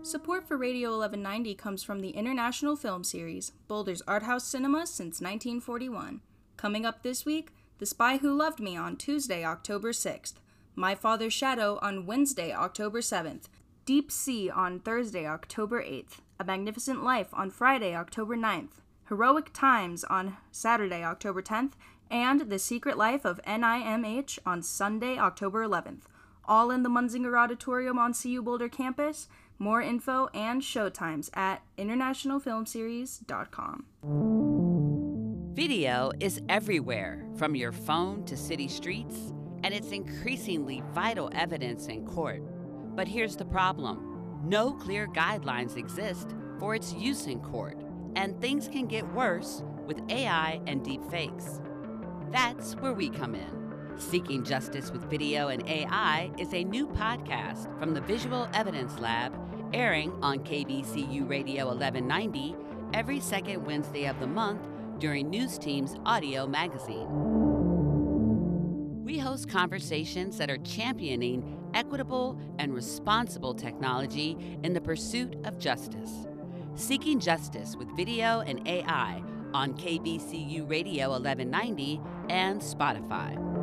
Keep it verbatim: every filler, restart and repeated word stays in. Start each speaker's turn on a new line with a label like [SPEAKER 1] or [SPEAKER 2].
[SPEAKER 1] Support for Radio eleven ninety comes from the International Film Series, Boulder's art house cinema since nineteen forty-one. Coming up this week, The Spy Who Loved Me on Tuesday, October sixth, My Father's Shadow on Wednesday, October seventh, Deep Sea on Thursday, October eighth, A Magnificent Life on Friday, October ninth, Heroic Times on Saturday, October tenth, and The Secret Life of N I M H on Sunday, October eleventh. All in the Munzinger Auditorium on C U Boulder campus. More info and showtimes at international film series dot com.
[SPEAKER 2] Video is everywhere, from your phone to city streets, and it's increasingly vital evidence in court. But here's the problem. No clear guidelines exist for its use in court, and things can get worse with A I and deepfakes. That's where we come in. Seeking Justice with Video and A I is a new podcast from the Visual Evidence Lab, airing on K B C U Radio eleven ninety every second Wednesday of the month during News Team's Audio Magazine. We host conversations that are championing equitable and responsible technology in the pursuit of justice. Seeking Justice with Video and A I on K B C U Radio eleven ninety and Spotify.